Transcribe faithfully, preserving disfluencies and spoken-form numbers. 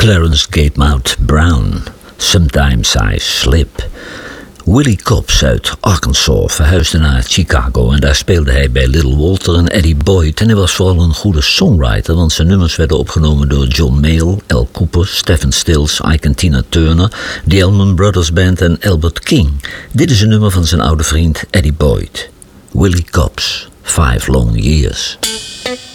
Clarence Gatemouth Brown, Sometimes I Slip. Willie Cobbs uit Arkansas verhuisde naar Chicago en daar speelde hij bij Little Walter en Eddie Boyd. En hij was vooral een goede songwriter, want zijn nummers werden opgenomen door John Mayall, Al Cooper, Stephen Stills, Ike en Tina Turner, The Allman Brothers Band en Albert King. Dit is een nummer van zijn oude vriend Eddie Boyd. Willie Cobbs, Five Long Years.